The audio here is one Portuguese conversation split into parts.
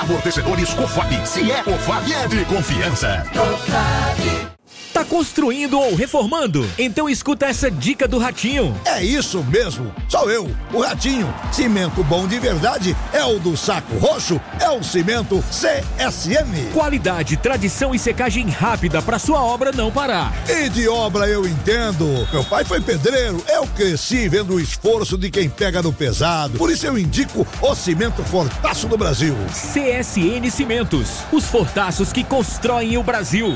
Amortecedores Cofap. Se é Cofap, é de confiança. Cofap. Tá construindo ou reformando? Então escuta essa dica do Ratinho. É isso mesmo, sou eu, o Ratinho. Cimento bom de verdade é o do Saco Roxo, é o cimento CSN. Qualidade, tradição e secagem rápida pra sua obra não parar. E de obra eu entendo. Meu pai foi pedreiro, eu cresci vendo o esforço de quem pega no pesado. Por isso eu indico o cimento Fortaço do Brasil. CSN Cimentos, os fortaços que constroem o Brasil.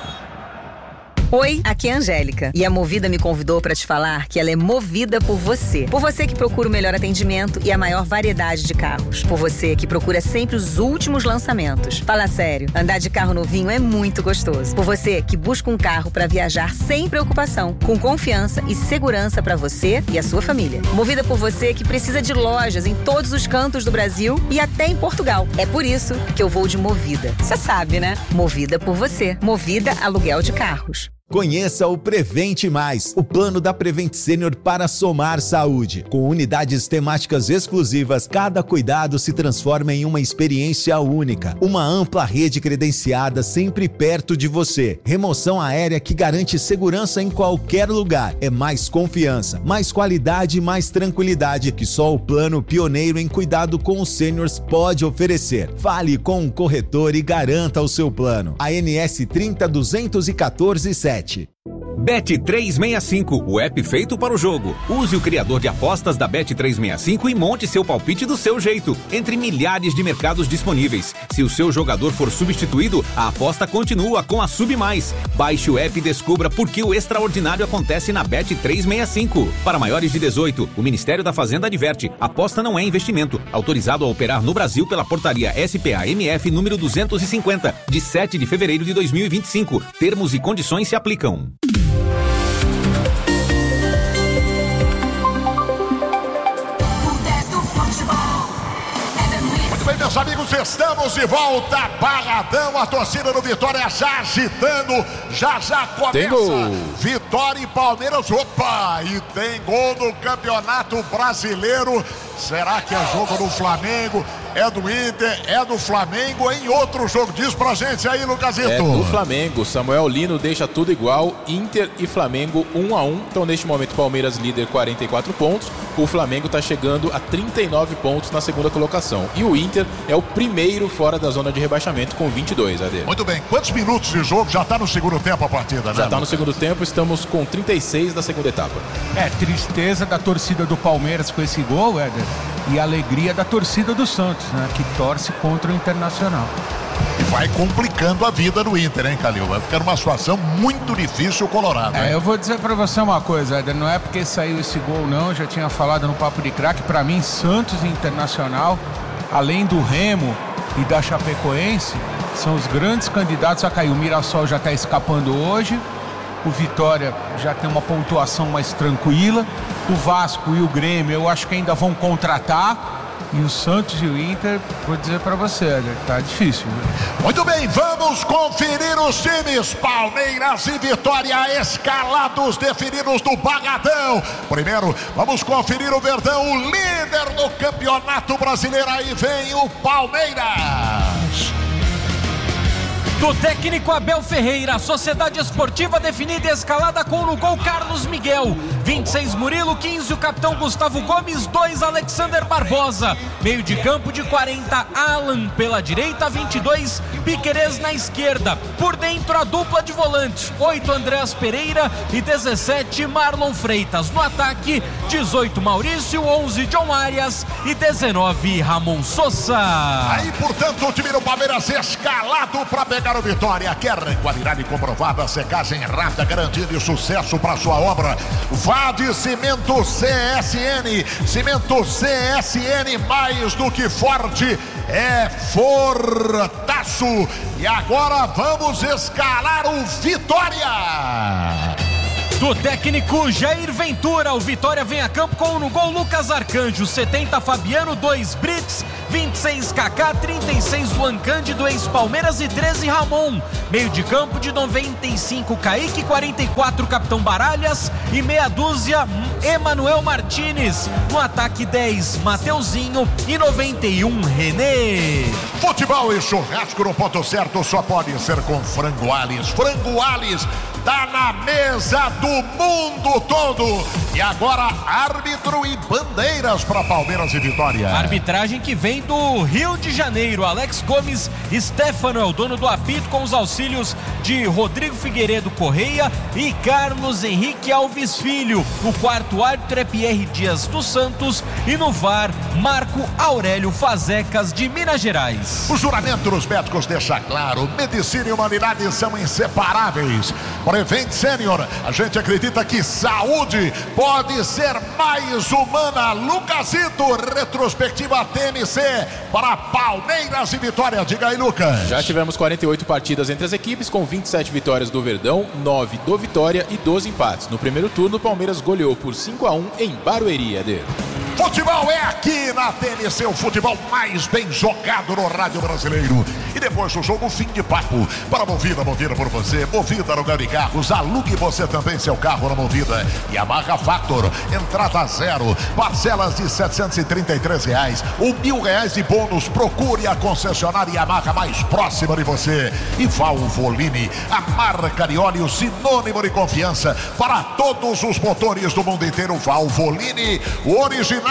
Oi, aqui é a Angélica e a Movida me convidou para te falar que ela é movida por você. Por você que procura o melhor atendimento e a maior variedade de carros. Por você que procura sempre os últimos lançamentos. Fala sério, andar de carro novinho é muito gostoso. Por você que busca um carro para viajar sem preocupação, com confiança e segurança para você e a sua família. Movida por você que precisa de lojas em todos os cantos do Brasil e até em Portugal. É por isso que eu vou de Movida. Você sabe, né? Movida por você. Movida Aluguel de Carros. Conheça o Prevente Mais, o plano da Prevent Senior para somar saúde. Com unidades temáticas exclusivas, cada cuidado se transforma em uma experiência única. Uma ampla rede credenciada sempre perto de você. Remoção aérea que garante segurança em qualquer lugar. É mais confiança, mais qualidade e mais tranquilidade que só o plano pioneiro em cuidado com os sêniors pode oferecer. Fale com um corretor e garanta o seu plano. ANS 302147. Bet365, o app feito para o jogo. Use o criador de apostas da Bet365 e monte seu palpite do seu jeito, entre milhares de mercados disponíveis. Se o seu jogador for substituído, a aposta continua com a Sub Mais. Baixe o app e descubra por que o extraordinário acontece na Bet365. Para maiores de 18, o Ministério da Fazenda adverte: aposta não é investimento. Autorizado a operar no Brasil pela portaria SPA-MF número 250, de 7 de fevereiro de 2025. Termos e condições se aplicam. Muito bem, meus amigos, estamos de volta. Barradão, a torcida do Vitória já agitando. Já começa. Tem gol. Vitória e Palmeiras. Opa! E tem gol no Campeonato Brasileiro. Será que é jogo do Flamengo? É do Inter? É do Flamengo? Em outro jogo? Diz pra gente aí, Lucasito. É do Flamengo. Samuel Lino deixa tudo igual. Inter e Flamengo 1-1. Então, neste momento, Palmeiras líder 44 pontos. O Flamengo tá chegando a 39 pontos na segunda colocação. E o Inter é o primeiro fora da zona de rebaixamento com 22, Ade. Muito bem. Quantos minutos de jogo? Já tá no segundo tempo a partida, né? Já tá no segundo tempo. Estamos com 36 da segunda etapa. Tristeza da torcida do Palmeiras com esse gol, Éder. E alegria da torcida do Santos, né? Que torce contra o Internacional. E vai complicando a vida do Inter, hein, Calil? Vai ficar numa situação muito difícil o Colorado. Eu vou dizer pra você uma coisa, Éder. Não é porque saiu esse gol, não. Eu já tinha falado no Papo de Craque. Pra mim, Santos e Internacional, além do Remo e da Chapecoense, são os grandes candidatos a cair. O Mirassol já tá escapando hoje. O Vitória já tem uma pontuação mais tranquila. O Vasco e o Grêmio eu acho que ainda vão contratar. E o Santos e o Inter, vou dizer pra você, tá difícil. Muito bem, vamos conferir os times. Palmeiras e Vitória escalados, definidos do Barradão. Primeiro, vamos conferir o Verdão, o líder do Campeonato Brasileiro. Aí vem o Palmeiras. Do técnico Abel Ferreira, Sociedade Esportiva definida e escalada com no gol Carlos Miguel, 26 Murilo, 15 o capitão Gustavo Gomes, 2 Alexander Barbosa, meio de campo de 40 Alan pela direita, 22 Piquerez na esquerda, por dentro a dupla de volantes, 8 Andreas Pereira e 17 Marlon Freitas, no ataque 18 Maurício, 11 John Arias e 19 Ramon Sosa. Aí, portanto, o time do Palmeiras escalado para pegar o Vitória. Quer qualidade comprovada, secagem rápida, garantindo sucesso para sua obra? Vá de Cimento CSN. Cimento CSN, mais do que forte, é fortaço. E agora vamos escalar o Vitória. Do técnico Jair Ventura, o Vitória vem a campo com no gol Lucas Arcanjo, 70 Fabiano, 2 Brits, 26 Kaká, 36 Juan Cândido, ex-Palmeiras e 13 Ramon. Meio de campo de 95 Kaique, 44 Capitão Baralhas e meia dúzia Emanuel Martínez. No ataque 10 Mateuzinho e 91 René. Futebol e churrasco no ponto certo só pode ser com Frango Alves. Frango Alves tá na mesa do mundo todo. E agora árbitro e bandeiras para Palmeiras e Vitória. Arbitragem que vem do Rio de Janeiro. Alex Gomes Stefano é o dono do apito, com os auxílios de Rodrigo Figueiredo Correia e Carlos Henrique Alves Filho. O quarto árbitro é Pierre Dias dos Santos e no VAR Marco Aurélio Fazecas de Minas Gerais. O juramento dos médicos deixa claro: medicina e humanidade são inseparáveis. Prevent Senior, a gente acredita que saúde pode ser mais humana. Lucasito, retrospectiva TMC para Palmeiras e Vitória. Diga aí, Lucas. Já tivemos 48 partidas entre as equipes, com 27 vitórias do Verdão, 9 do Vitória e 12 empates. No primeiro turno, o Palmeiras goleou por 5-1 em Barueri, Eder. Futebol é aqui na TNC, o futebol mais bem jogado no rádio brasileiro. E depois do jogo, fim de papo. Para Movida por você, Movida no Gani Carros, alugue você também seu carro na Movida. E Yamaha Factor, entrada zero, parcelas de R$733, ou R$1.000 de bônus. Procure a concessionária Yamaha mais próxima de você. E Valvoline, a marca de óleo sinônimo de confiança para todos os motores do mundo inteiro. Valvoline, o original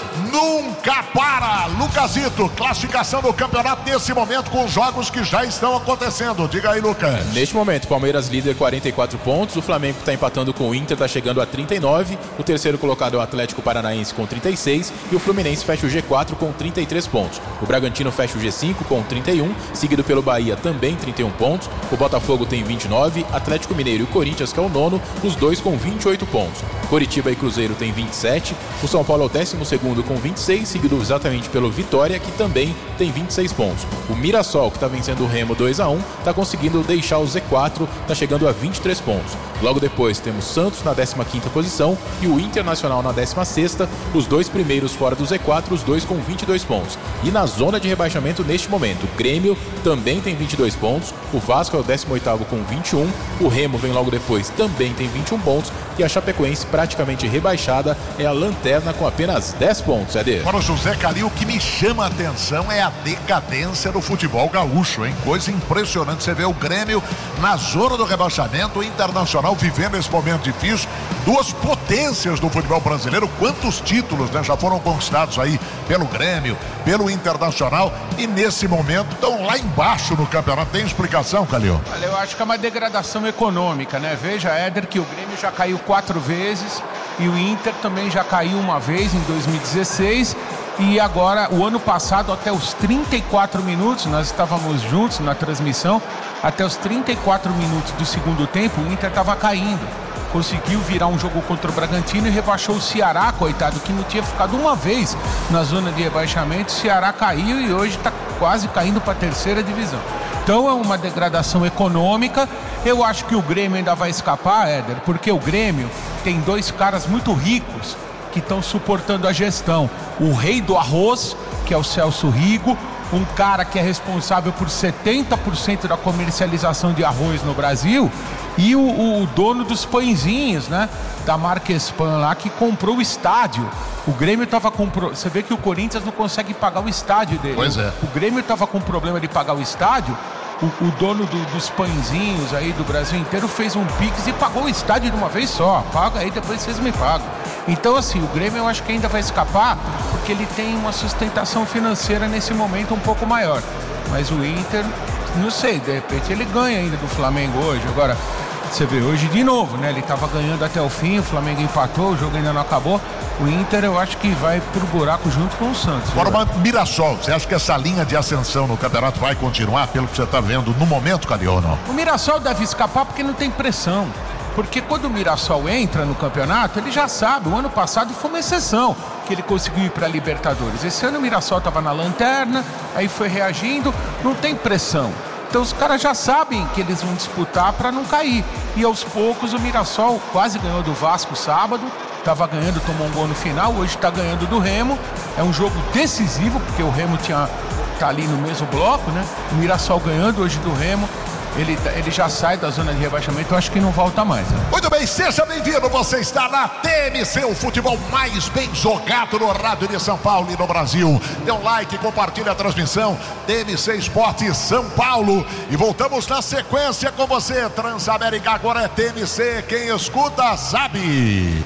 nunca para. Lucasito, classificação do campeonato nesse momento com os jogos que já estão acontecendo. Diga aí, Lucas. Neste momento, Palmeiras líder, 44 pontos. O Flamengo está empatando com o Inter, está chegando a 39. O terceiro colocado é o Atlético Paranaense com 36. E o Fluminense fecha o G4 com 33 pontos. O Bragantino fecha o G5 com 31, seguido pelo Bahia, também 31 pontos. O Botafogo tem 29. Atlético Mineiro e o Corinthians, que é o nono, os dois com 28 pontos. Coritiba e Cruzeiro tem 27. O São Paulo é o 12º com 26, seguido exatamente pelo Vitória, que também tem 26 pontos. O Mirassol, que está vencendo o Remo 2-1, está conseguindo deixar o Z4, está chegando a 23 pontos. Logo depois temos Santos na 15ª posição e o Internacional na 16ª, os dois primeiros fora do Z4, os dois com 22 pontos. E na zona de rebaixamento neste momento, o Grêmio também tem 22 pontos, o Vasco é o 18º com 21, o Remo vem logo depois, também tem 21 pontos, e a Chapecoense, praticamente rebaixada, é a lanterna com apenas 10 pontos, Eder. Para o José Calil, o que me chama a atenção é a decadência do futebol gaúcho, hein? Coisa impressionante. Você vê o Grêmio na zona do rebaixamento, o Internacional vivendo esse momento difícil. Duas potências do futebol brasileiro. Quantos títulos, né, já foram conquistados aí pelo Grêmio, pelo Internacional, e nesse momento estão lá embaixo no campeonato. Tem explicação, Calil? Olha, eu acho que é uma degradação econômica, né? Veja, Éder, que o Grêmio já caiu 4 vezes e o Inter também já caiu uma vez em 2016. E agora, o ano passado, até os 34 minutos, nós estávamos juntos na transmissão, até os 34 minutos do segundo tempo, o Inter estava caindo. Conseguiu virar um jogo contra o Bragantino e rebaixou o Ceará, coitado, que não tinha ficado uma vez na zona de rebaixamento. O Ceará caiu e hoje está quase caindo para a terceira divisão. Então é uma degradação econômica. Eu acho que o Grêmio ainda vai escapar, Éder, porque o Grêmio tem dois caras muito ricos que estão suportando a gestão. O rei do arroz, que é o Celso Rigo, um cara que é responsável por 70% da comercialização de arroz no Brasil, e o dono dos pãezinhos, né, da marca Spam lá, que comprou o estádio. O Grêmio estava com... Você vê que o Corinthians não consegue pagar o estádio dele. Pois é. O Grêmio estava com problema de pagar o estádio. O dono dos pãezinhos aí do Brasil inteiro fez um pix e pagou o estádio de uma vez só. Paga aí, depois vocês me pagam. Então, assim, o Grêmio eu acho que ainda vai escapar, porque ele tem uma sustentação financeira nesse momento um pouco maior. Mas o Inter, não sei, de repente ele ganha ainda do Flamengo hoje. Agora, você vê, hoje de novo, né? Ele estava ganhando até o fim, o Flamengo empatou, o jogo ainda não acabou. O Inter eu acho que vai pro buraco junto com o Santos. Agora, Mirassol, você acha que essa linha de ascensão no campeonato vai continuar, pelo que você está vendo no momento, Calil, ou não? O Mirassol deve escapar porque não tem pressão. Porque quando o Mirassol entra no campeonato, ele já sabe. O ano passado foi uma exceção que ele conseguiu ir para a Libertadores. Esse ano o Mirassol estava na lanterna, aí foi reagindo, não tem pressão. Então os caras já sabem que eles vão disputar para não cair. E aos poucos o Mirassol quase ganhou do Vasco sábado, estava ganhando, tomou um gol no final, hoje está ganhando do Remo. É um jogo decisivo, porque o Remo tá ali no mesmo bloco, né? O Mirassol ganhando hoje do Remo. Ele já sai da zona de rebaixamento, eu acho que não volta mais. Né? Muito bem, seja bem-vindo, você está na TMC, o futebol mais bem jogado no rádio de São Paulo e no Brasil. Dê um like, compartilhe a transmissão, TMC Esporte São Paulo. E voltamos na sequência com você, Transamérica, agora é TMC, quem escuta sabe.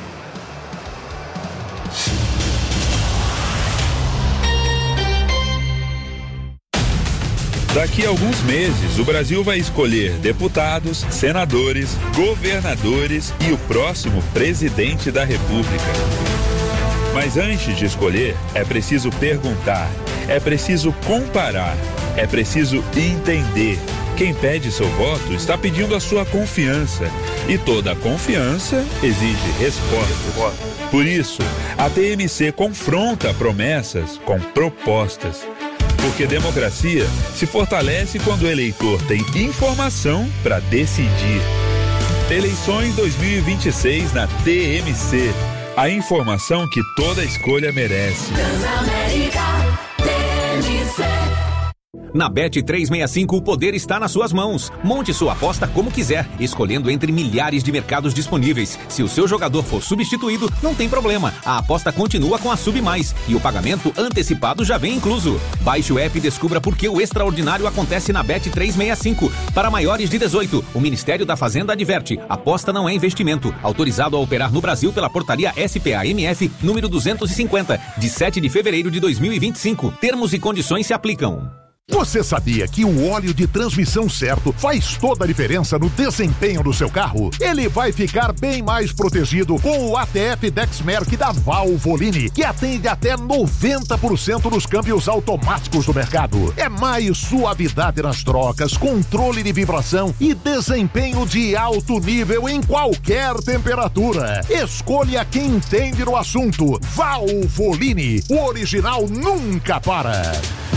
Daqui a alguns meses, o Brasil vai escolher deputados, senadores, governadores e o próximo presidente da República. Mas antes de escolher, é preciso perguntar, é preciso comparar, é preciso entender. Quem pede seu voto está pedindo a sua confiança. E toda confiança exige respostas. Por isso, a TMC confronta promessas com propostas. Porque democracia se fortalece quando o eleitor tem informação para decidir. Eleições 2026 na TMC. A informação que toda escolha merece. Transamérica, TMC. Na Bet365 o poder está nas suas mãos. Monte sua aposta como quiser, escolhendo entre milhares de mercados disponíveis. Se o seu jogador for substituído, não tem problema. A aposta continua com a Sub Mais e o pagamento antecipado já vem incluso. Baixe o app e descubra por que o extraordinário acontece na Bet365. Para maiores de 18, o Ministério da Fazenda adverte: aposta não é investimento. Autorizado a operar no Brasil pela portaria SPA-MF número 250, de 7 de fevereiro de 2025. Termos e condições se aplicam. Você sabia que o óleo de transmissão certo faz toda a diferença no desempenho do seu carro? Ele vai ficar bem mais protegido com o ATF Dexmerc da Valvoline, que atende até 90% dos câmbios automáticos do mercado. É mais suavidade nas trocas, controle de vibração e desempenho de alto nível em qualquer temperatura. Escolha quem entende no assunto. Valvoline, o original nunca para.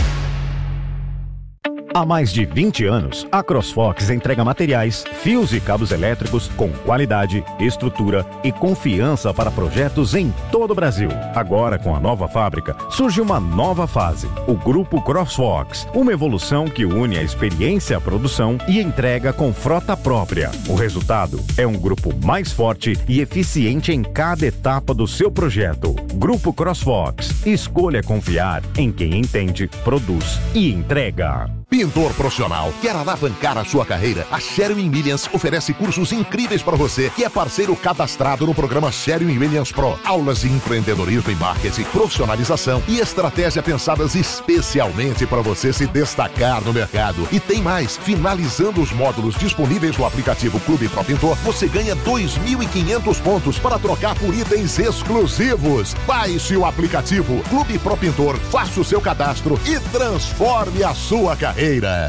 Há mais de 20 anos, a CrossFox entrega materiais, fios e cabos elétricos com qualidade, estrutura e confiança para projetos em todo o Brasil. Agora, com a nova fábrica, surge uma nova fase, o Grupo CrossFox, uma evolução que une a experiência à produção e entrega com frota própria. O resultado é um grupo mais forte e eficiente em cada etapa do seu projeto. Grupo CrossFox, escolha confiar em quem entende, produz e entrega. Pintor profissional, quer alavancar a sua carreira? A Sherwin-Williams oferece cursos incríveis para você, que é parceiro cadastrado no programa Sherwin-Williams Pro. Aulas de empreendedorismo e marketing, profissionalização e estratégia pensadas especialmente para você se destacar no mercado. E tem mais, finalizando os módulos disponíveis no aplicativo Clube Pro Pintor, você ganha 2.500 pontos para trocar por itens exclusivos. Baixe o aplicativo Clube Pro Pintor, faça o seu cadastro e transforme a sua carreira.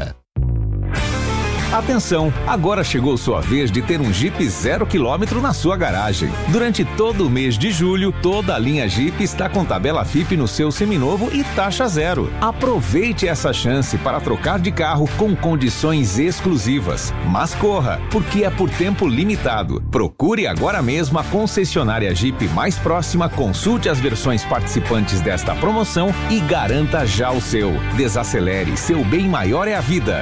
Atenção, agora chegou sua vez de ter um Jeep 0 km na sua garagem. Durante todo o mês de julho, toda a linha Jeep está com tabela FIP no seu seminovo e taxa zero. Aproveite essa chance para trocar de carro com condições exclusivas. Mas corra, porque é por tempo limitado. Procure agora mesmo a concessionária Jeep mais próxima, consulte as versões participantes desta promoção e garanta já o seu. Desacelere, seu bem maior é a vida.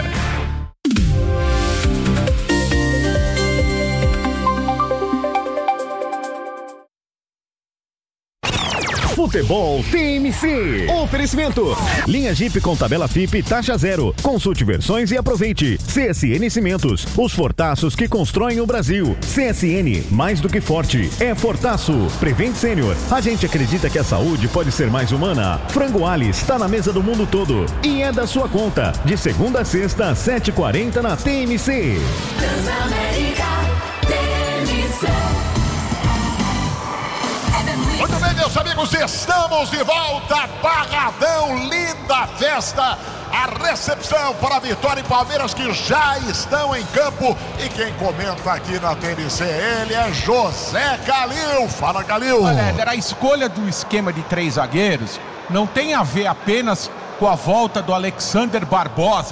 Futebol TMC. Oferecimento. Linha Jeep com tabela FIP taxa zero. Consulte versões e aproveite. CSN Cimentos. Os fortaços que constroem o Brasil. CSN, mais do que forte, é fortaço. Prevent Sênior. A gente acredita que a saúde pode ser mais humana. Frango Alice está na mesa do mundo todo. E é da sua conta. De segunda a sexta, 7h40 na TMC. Transamérica, TMC. Muito bem, meus amigos, estamos de volta. Barradão, linda festa. A recepção para Vitória e Palmeiras, que já estão em campo. E quem comenta aqui na TNC, ele é José Calil. Fala, Calil. Olha, a escolha do esquema de 3 zagueiros não tem a ver apenas com a volta do Alexander Barbosa,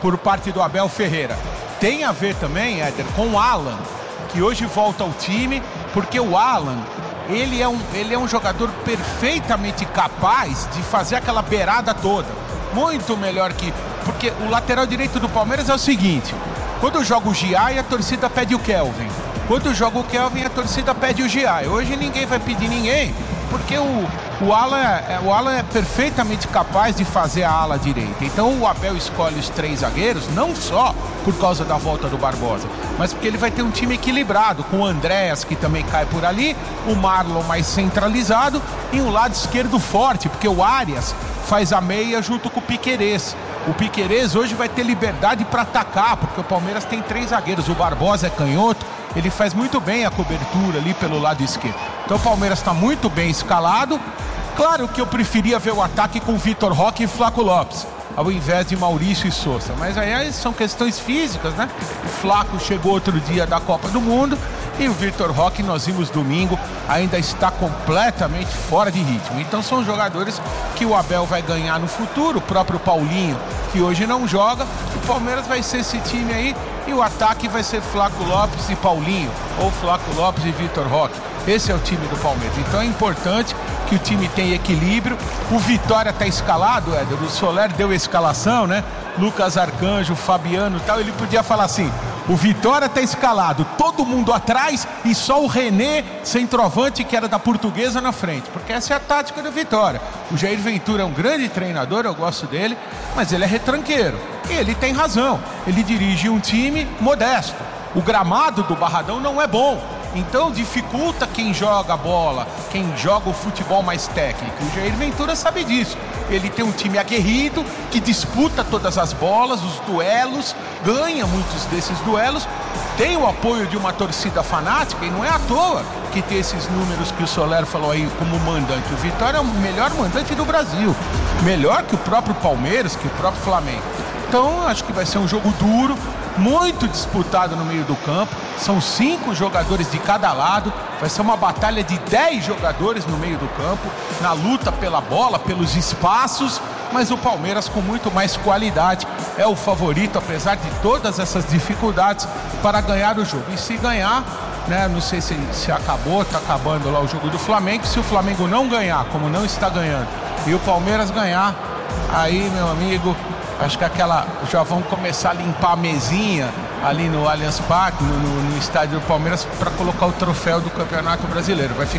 por parte do Abel Ferreira. Tem a ver também, Éder, com o Alan, que hoje volta ao time, porque o Alan, ele é um jogador perfeitamente capaz de fazer aquela beirada toda. Muito melhor que... Porque o lateral direito do Palmeiras é o seguinte: quando joga o Giai, a torcida pede o Kelvin. Quando joga o Kelvin, a torcida pede o Giai. Hoje ninguém vai pedir ninguém, porque o Alan é perfeitamente capaz de fazer a ala direita. Então o Abel escolhe os 3 zagueiros, não só por causa da volta do Barbosa, mas porque ele vai ter um time equilibrado, com o Andréas, que também cai por ali, o Marlon mais centralizado e um lado esquerdo forte, porque o Arias faz a meia junto com o Piquerez. O Piquerez hoje vai ter liberdade para atacar, porque o Palmeiras tem 3 zagueiros. O Barbosa é canhoto, ele faz muito bem a cobertura ali pelo lado esquerdo. Então o Palmeiras está muito bem escalado. Claro que eu preferia ver o ataque com Vitor Roque e Flaco Lopes, ao invés de Maurício e Sousa. Mas aí são questões físicas, né? O Flaco chegou outro dia da Copa do Mundo e o Vitor Roque, nós vimos domingo, ainda está completamente fora de ritmo. Então são jogadores que o Abel vai ganhar no futuro. O próprio Paulinho, que hoje não joga. O Palmeiras vai ser esse time aí e o ataque vai ser Flaco Lopes e Paulinho, ou Flaco Lopes e Vitor Roque. Esse é o time do Palmeiras. Então é importante que o time tenha equilíbrio. O Vitória está escalado, Éder. O Soler deu a escalação, né? Lucas Arcanjo, Fabiano e tal. Ele podia falar assim: o Vitória está escalado, todo mundo atrás e só o René, centroavante, que era da Portuguesa, na frente. Porque essa é a tática do Vitória. O Jair Ventura é um grande treinador, eu gosto dele, mas ele é retranqueiro. E ele tem razão. Ele dirige um time modesto. O gramado do Barradão não é bom. Então dificulta quem joga a bola, quem joga o futebol mais técnico. O Jair Ventura sabe disso. Ele tem um time aguerrido, que disputa todas as bolas, os duelos, ganha muitos desses duelos, tem o apoio de uma torcida fanática, e não é à toa que tem esses números que o Soler falou aí como mandante. O Vitória é o melhor mandante do Brasil, melhor que o próprio Palmeiras, que o próprio Flamengo. Então acho que vai ser um jogo duro, muito disputado no meio do campo. São 5 jogadores de cada lado. Vai ser uma batalha de 10 jogadores no meio do campo, na luta pela bola, pelos espaços. Mas o Palmeiras, com muito mais qualidade, é o favorito, apesar de todas essas dificuldades, para ganhar o jogo. E se ganhar, né, não sei se acabou, está acabando lá o jogo do Flamengo. Se o Flamengo não ganhar, como não está ganhando, e o Palmeiras ganhar, aí, meu amigo, acho que já vão começar a limpar a mesinha ali no Allianz Parque, no estádio do Palmeiras, para colocar o troféu do Campeonato Brasileiro. Vai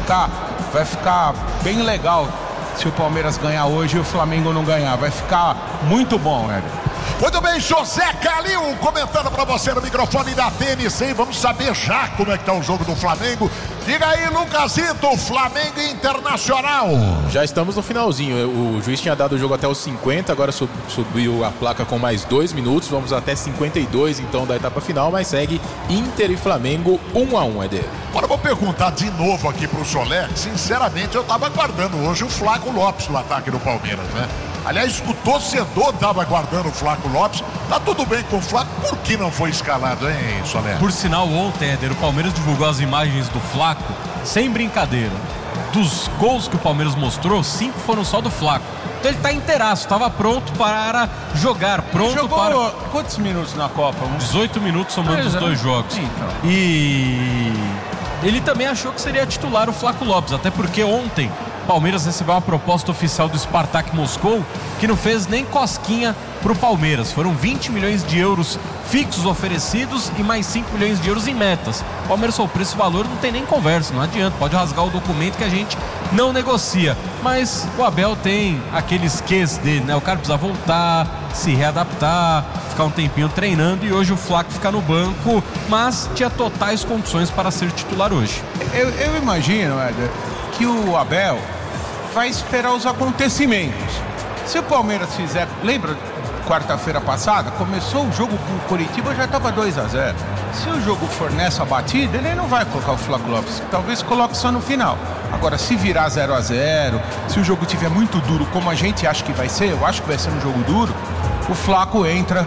ficar bem legal se o Palmeiras ganhar hoje e o Flamengo não ganhar. Vai ficar muito bom, Éder. Muito bem, José Calil comentando para você no microfone da TNC. Vamos saber já como é que tá o jogo do Flamengo. Diga aí, Lucasito, Flamengo Internacional. Já estamos no finalzinho. O juiz tinha dado o jogo até os 50, agora subiu a placa com mais 2 minutos. Vamos até 52, então, da etapa final, mas segue Inter e Flamengo 1-1, Eder. Agora eu vou perguntar de novo aqui pro Soler. Sinceramente, eu tava aguardando hoje o Flaco Lopes no ataque do Palmeiras, né? Aliás, o torcedor tava aguardando o Flaco Lopes. Tá tudo bem com o Flaco, por que não foi escalado, hein, Soler? Por sinal, ontem, Éder, o Palmeiras divulgou as imagens do Flaco, sem brincadeira. Dos gols que o Palmeiras mostrou, 5 foram só do Flaco. Então ele tá inteiraço, tava pronto para jogar, pronto jogou para... Quantos minutos na Copa? 18 minutos somando os 2 jogos. Então. E ele também achou que seria titular o Flaco Lopes, até porque ontem Palmeiras recebeu uma proposta oficial do Spartak Moscou que não fez nem cosquinha pro Palmeiras. Foram 20 milhões de euros fixos oferecidos e mais 5 milhões de euros em metas. O Palmeiras falou, por esse valor não tem nem conversa, não adianta, pode rasgar o documento que a gente não negocia. Mas o Abel tem aqueles quês dele, né? O cara precisa voltar, se readaptar, ficar um tempinho treinando, e hoje o Flaco fica no banco, mas tinha totais condições para ser titular hoje. Eu imagino, Éder, que o Abel vai esperar os acontecimentos. Se o Palmeiras fizer... Lembra, quarta-feira passada, começou o jogo com o Coritiba, já estava 2-0. Se o jogo for nessa batida, ele não vai colocar o Flaco Lopes. Talvez coloque só no final. Agora, se virar 0-0, se o jogo tiver muito duro, como a gente acha que vai ser, eu acho que vai ser um jogo duro, o Flaco entra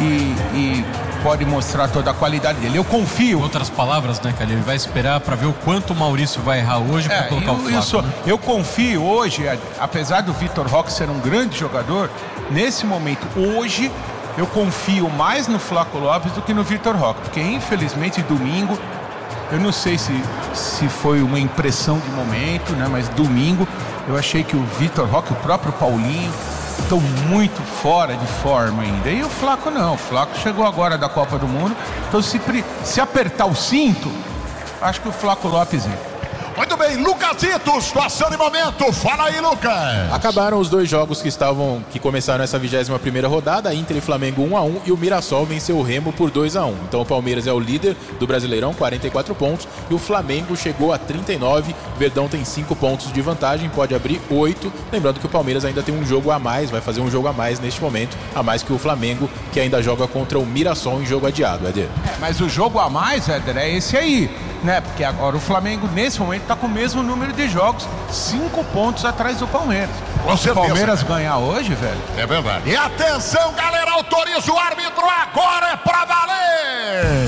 e pode mostrar toda a qualidade dele. Eu confio. Em outras palavras, né, Calil? Ele vai esperar para ver o quanto o Maurício vai errar hoje para colocar o Flaco. Né? Eu confio hoje, apesar do Vitor Roque ser um grande jogador, nesse momento, hoje, eu confio mais no Flaco Lopes do que no Vitor Roque, porque infelizmente domingo, eu não sei se foi uma impressão de momento, né? Mas domingo eu achei que o Vitor Roque, o próprio Paulinho, estão muito fora de forma ainda. E o Flaco não, o Flaco chegou agora da Copa do Mundo, então se apertar o cinto, acho que o Flaco Lopes entra. Muito bem, Lucasito, situação de momento, fala aí, Lucas. Acabaram os dois jogos que começaram essa 21ª rodada, Inter e Flamengo 1-1 e o Mirassol venceu o Remo por 2-1. Então o Palmeiras é o líder do Brasileirão, 44 pontos, e o Flamengo chegou a 39, Verdão tem 5 pontos de vantagem, pode abrir 8, lembrando que o Palmeiras ainda tem um jogo a mais, vai fazer um jogo a mais neste momento, a mais que o Flamengo, que ainda joga contra o Mirassol em jogo adiado, Éder. Mas o jogo a mais, Éder, é esse aí, né? Porque agora o Flamengo nesse momento está com o mesmo número de jogos, 5 pontos atrás do Palmeiras. Se o Palmeiras ganhar hoje, velho. É verdade. E atenção, galera, autoriza o árbitro, agora é pra valer!